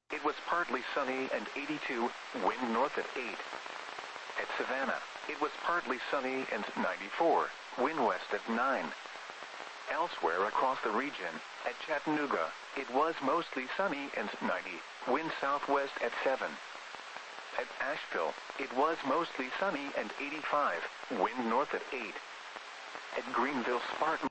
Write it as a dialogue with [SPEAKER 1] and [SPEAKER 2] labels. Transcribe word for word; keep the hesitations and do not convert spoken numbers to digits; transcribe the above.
[SPEAKER 1] it was partly sunny and eighty-two, wind north at eight. At Savannah, it was partly sunny and ninety-four, wind west at nine. Elsewhere across the region, at Chattanooga, it was mostly sunny and ninety, wind southwest at seven. At Asheville, it was mostly sunny and eighty-five, wind north at eight. At Greenville, Spartanburg,